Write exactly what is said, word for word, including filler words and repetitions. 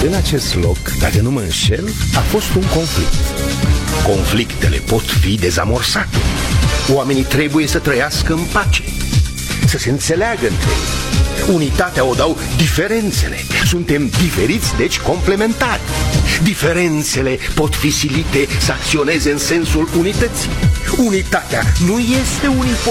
În acest loc, dacă nu mă înșel, a fost un conflict. Conflictele pot fi dezamorsate. Oamenii trebuie să trăiască în pace, să se înțeleagă între ei. Unitatea o dau diferențele. Suntem diferiți, deci complementari. Diferențele pot fi silite să acționeze în sensul unității. Unitatea nu este un